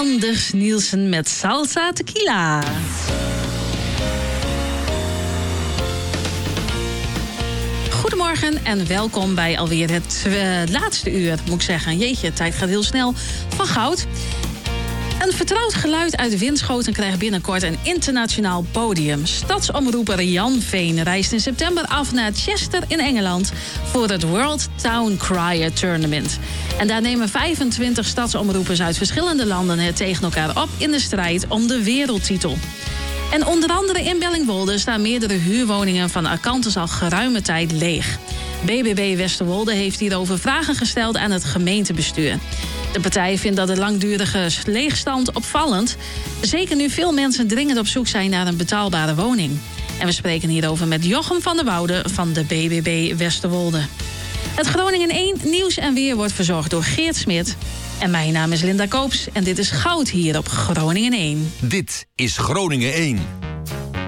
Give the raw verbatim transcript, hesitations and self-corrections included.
Anders Nielsen met Salsa Tequila. Goedemorgen en welkom bij alweer het uh, laatste uur, moet ik zeggen. Jeetje, de tijd gaat heel snel, van goud. Een vertrouwd geluid uit Winschoten krijgt binnenkort een internationaal podium. Stadsomroeper Jan Veen reist in september af naar Chester in Engeland voor het World Town Crier Tournament. En daar nemen vijfentwintig stadsomroepers uit verschillende landen het tegen elkaar op in de strijd om de wereldtitel. En onder andere in Bellingwolde staan meerdere huurwoningen van Acanthus al geruime tijd leeg. B B B Westerwolde heeft hierover vragen gesteld aan het gemeentebestuur. De partij vindt dat de langdurige leegstand opvallend. Zeker nu veel mensen dringend op zoek zijn naar een betaalbare woning. En we spreken hierover met Jochem van der Woude van de B B B Westerwolde. Het Groningen één nieuws en weer wordt verzorgd door Geert Smit. En mijn naam is Linda Koops en dit is Goud hier op Groningen één. Dit is Groningen één.